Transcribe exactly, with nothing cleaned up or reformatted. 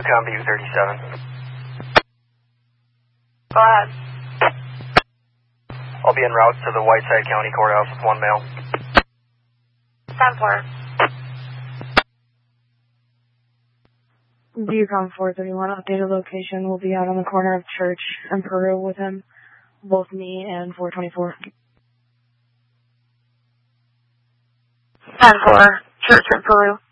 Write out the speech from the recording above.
Recon B U thirty-seven. Go ahead. I'll be en route to the Whiteside County Courthouse with one male. ten four. Recon four thirty-one, updated location. Will be out on the corner of Church and Peru with him, both me and four twenty-four. ten four, Church and Peru.